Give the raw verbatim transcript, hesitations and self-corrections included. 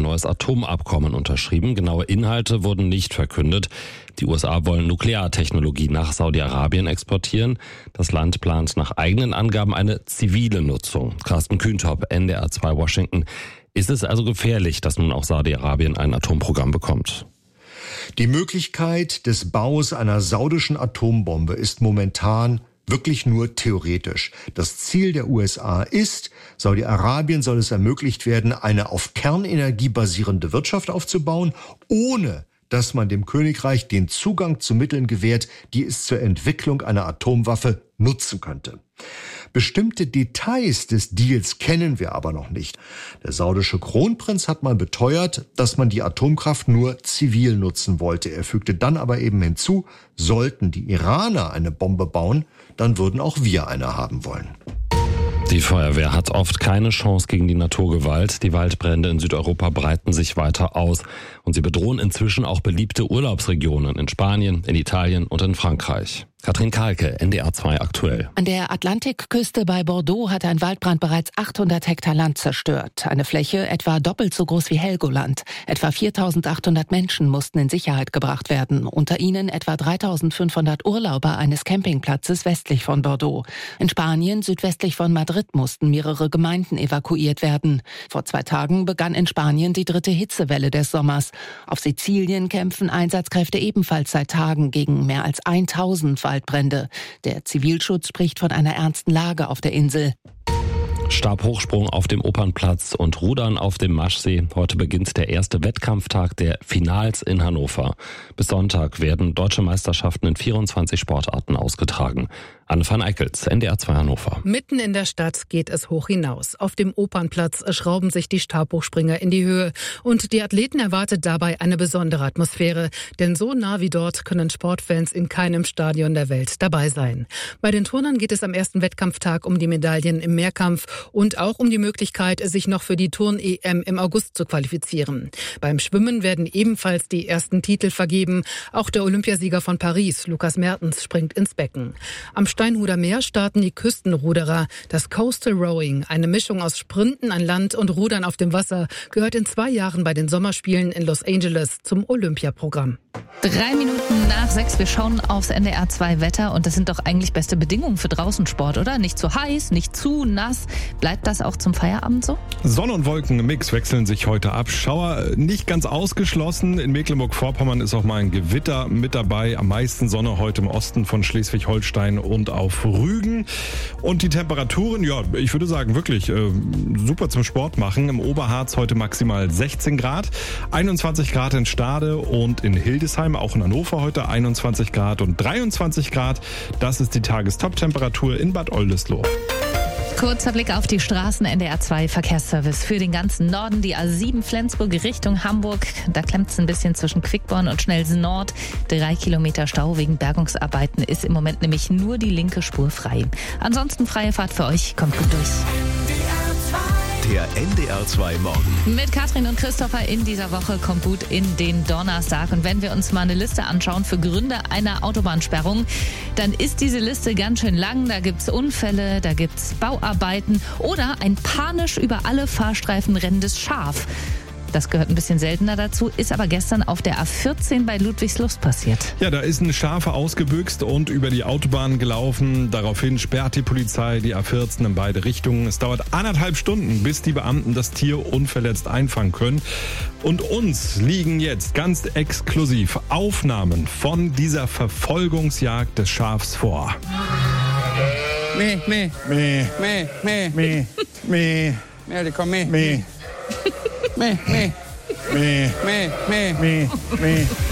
ein neues Atomabkommen unterschrieben. Genaue Inhalte wurden nicht verkündet. Die U S A wollen Nukleartechnologie nach Saudi-Arabien exportieren. Das Land plant nach eigenen Angaben eine zivile Nutzung. Carsten Kühntop, N D R zwei Washington. Ist es also gefährlich, dass nun auch Saudi-Arabien ein Atomprogramm bekommt? Die Möglichkeit des Baus einer saudischen Atombombe ist momentan wirklich nur theoretisch. Das Ziel der U S A ist, Saudi-Arabien soll es ermöglicht werden, eine auf Kernenergie basierende Wirtschaft aufzubauen, ohne dass man dem Königreich den Zugang zu Mitteln gewährt, die es zur Entwicklung einer Atomwaffe nutzen könnte. Bestimmte Details des Deals kennen wir aber noch nicht. Der saudische Kronprinz hat mal beteuert, dass man die Atomkraft nur zivil nutzen wollte. Er fügte dann aber eben hinzu, sollten die Iraner eine Bombe bauen, dann würden auch wir eine haben wollen. Die Feuerwehr hat oft keine Chance gegen die Naturgewalt. Die Waldbrände in Südeuropa breiten sich weiter aus. Und sie bedrohen inzwischen auch beliebte Urlaubsregionen in Spanien, in Italien und in Frankreich. Katrin Kahlke, N D R zwei aktuell. An der Atlantikküste bei Bordeaux hat ein Waldbrand bereits achthundert Hektar Land zerstört. Eine Fläche etwa doppelt so groß wie Helgoland. Etwa viertausendachthundert Menschen mussten in Sicherheit gebracht werden. Unter ihnen etwa dreitausendfünfhundert Urlauber eines Campingplatzes westlich von Bordeaux. In Spanien, südwestlich von Madrid, mussten mehrere Gemeinden evakuiert werden. Vor zwei Tagen begann in Spanien die dritte Hitzewelle des Sommers. Auf Sizilien kämpfen Einsatzkräfte ebenfalls seit Tagen gegen mehr als tausend Waldbrände. Der Zivilschutz spricht von einer ernsten Lage auf der Insel. Stabhochsprung auf dem Opernplatz und Rudern auf dem Maschsee. Heute beginnt der erste Wettkampftag der Finals in Hannover. Bis Sonntag werden deutsche Meisterschaften in vierundzwanzig Sportarten ausgetragen. Anne van Eickels, N D R zwei Hannover. Mitten in der Stadt geht es hoch hinaus. Auf dem Opernplatz schrauben sich die Stabhochspringer in die Höhe. Und die Athleten erwartet dabei eine besondere Atmosphäre. Denn so nah wie dort können Sportfans in keinem Stadion der Welt dabei sein. Bei den Turnern geht es am ersten Wettkampftag um die Medaillen im Mehrkampf und auch um die Möglichkeit, sich noch für die Turn-E M im August zu qualifizieren. Beim Schwimmen werden ebenfalls die ersten Titel vergeben. Auch der Olympiasieger von Paris, Lukas Mertens, springt ins Becken. Am Steinhuder Meer starten die Küstenruderer. Das Coastal Rowing, eine Mischung aus Sprinten an Land und Rudern auf dem Wasser, gehört in zwei Jahren bei den Sommerspielen in Los Angeles zum Olympiaprogramm. Drei Minuten nach sechs, wir schauen aufs N D R zwei Wetter und das sind doch eigentlich beste Bedingungen für Draußensport, oder? Nicht zu heiß, nicht zu nass. Bleibt das auch zum Feierabend so? Sonne und Wolken im Mix wechseln sich heute ab. Schauer nicht ganz ausgeschlossen. In Mecklenburg-Vorpommern ist auch mal ein Gewitter mit dabei. Am meisten Sonne heute im Osten von Schleswig-Holstein und auf Rügen. Und die Temperaturen, ja, ich würde sagen, wirklich äh, super zum Sport machen. Im Oberharz heute maximal sechzehn Grad, einundzwanzig Grad in Stade und in Hildesheim, auch in Hannover heute einundzwanzig Grad und dreiundzwanzig Grad. Das ist die Tagestop-Temperatur in Bad Oldesloe. Kurzer Blick auf die Straßen. N D R zwei Verkehrsservice für den ganzen Norden. Die A sieben Flensburg Richtung Hamburg. Da klemmt es ein bisschen zwischen Quickborn und Schnellsen Nord. Drei Kilometer Stau wegen Bergungsarbeiten ist im Moment nämlich nur die linke Spur frei. Ansonsten freie Fahrt für euch. Kommt gut durch. Der N D R zwei Morgen. Mit Katrin und Christopher in dieser Woche kommt gut in den Donnerstag. Und wenn wir uns mal eine Liste anschauen für Gründe einer Autobahnsperrung, dann ist diese Liste ganz schön lang. Da gibt's Unfälle, da gibt's Bauarbeiten oder ein panisch über alle Fahrstreifen rennendes Schaf. Das gehört ein bisschen seltener dazu, ist aber gestern auf der A vierzehn bei Ludwigslust passiert. Ja, da ist ein Schafe ausgebüxt und über die Autobahn gelaufen. Daraufhin sperrt die Polizei die A vierzehn in beide Richtungen. Es dauert anderthalb Stunden, bis die Beamten das Tier unverletzt einfangen können. Und uns liegen jetzt ganz exklusiv Aufnahmen von dieser Verfolgungsjagd des Schafs vor. Meh, meh, Meh, meh, meh, meh, meh, meh, die kommen meh, meh, meh, meh, meh, meh, meh. meh, meh.